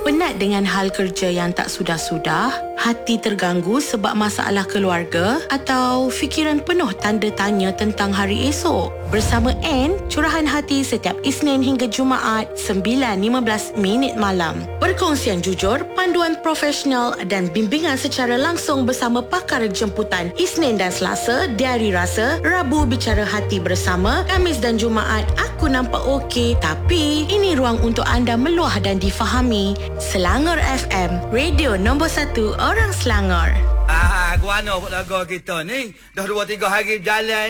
Penat dengan hal kerja yang tak sudah-sudah? Hati terganggu sebab masalah keluarga? Atau fikiran penuh tanda tanya tentang hari esok? Bersama Anne, curahan hati setiap Isnin hingga Jumaat 9.15 malam. Perkongsian jujur, panduan profesional dan bimbingan secara langsung bersama pakar jemputan Isnin dan Selasa, Diari Rasa, Rabu Bicara Hati bersama, Khamis dan Jumaat Aku Nampak Okey, tapi ini ruang untuk anda meluah dan difahami. Selangor FM, radio nombor 1 orang Selangor. Guano lagu kita ni dah 2-3 hari berjalan